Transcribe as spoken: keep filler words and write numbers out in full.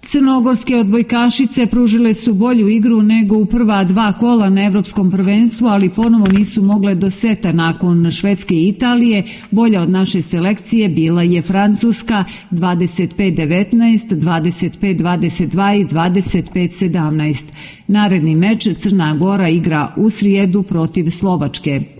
Crnogorske odbojkašice pružile su bolju igru nego u prva dva kola na Evropskom prvenstvu, ali ponovo nisu mogle do seta. Nakon Švedske i Italije, bolja od naše selekcije bila je Francuska dvadeset pet devetnaest, dvadeset pet dvadeset dva i dvadeset pet sedamnaest. Naredni meč Crna Gora igra u srijedu protiv Slovačke.